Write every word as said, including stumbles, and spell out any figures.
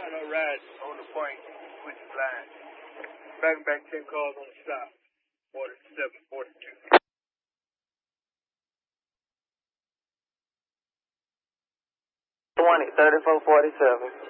no ride on the point, switch line. Back and back ten cars on the stop. forty-seven, forty-two. twenty, thirty-four, forty-seven.